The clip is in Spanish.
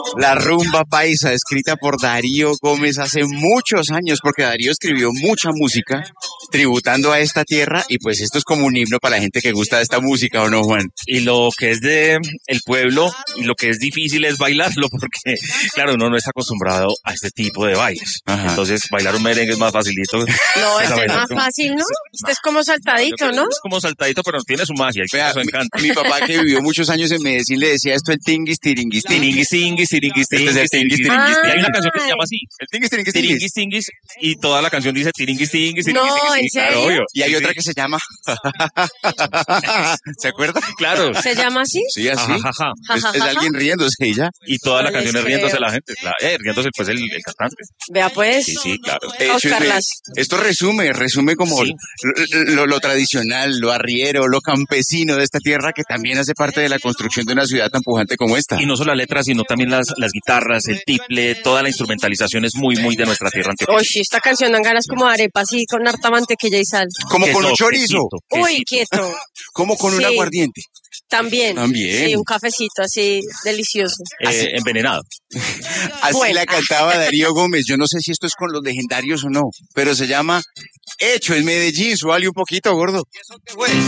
La rumba paisa, escrita por Darío Gómez hace muchos años, porque Darío escribió mucha música tributando a esta tierra y pues esto es como un himno para la gente que gusta de esta música, ¿o no, Juan? Y lo que es de el pueblo y lo que es difícil es bailarlo porque, claro, uno no está acostumbrado a este tipo de bailes. Ajá. Entonces, bailar un merengue es más facilito. No, este es más fácil, ¿no? Este es como saltadito, ¿no? Es como saltadito, pero tiene su magia y Vea, eso encanta. mi papá que vivió muchos años en Medellín le decía esto el tinguis, tiringuis, tinguis. Tiringuis, tiringuis, tiringuis, Este es el tiringuis, tinguis, tiringuis. tiringuis, Y hay una tinguis. canción que se llama así. El tinguis, tiringuis, tinguis. Tiringuis, tinguis, y toda la canción dice tiringuis, tinguis, No, tiringuis, ¿en tinguis. Claro, serio? obvio. Y hay Sí, otra sí. que se llama... ¿Se acuerda? Claro. ¿Se llama así? Sí, así. Ja, ja, ja. Es alguien riéndose y ya. Y toda la No les canción es riéndose creo. la gente. Riéndose pues el cantante. Vea pues. Sí, sí, claro. Oscar Las. Esto resume como Sí. lo tradicional, lo arriero, lo campesino de esta tierra que también hace parte de la construcción de una ciudad tan pujante como esta. Y no solo la letra, sino también las guitarras, el tiple, toda la instrumentalización es muy, muy de nuestra tierra antioqueña. Uy, esta canción dan ganas como de arepa, así con harta mantequilla y sal. Como con un Queso, chorizo, quesito, Uy, quieto. como con un Sí. aguardiente. También. También. Sí, un cafecito así delicioso. envenenado. Así Bueno. la cantaba Darío Gómez. Yo no sé si esto es con los legendarios o no, pero se llama Hecho en Medellín. Súbale un poquito, gordo.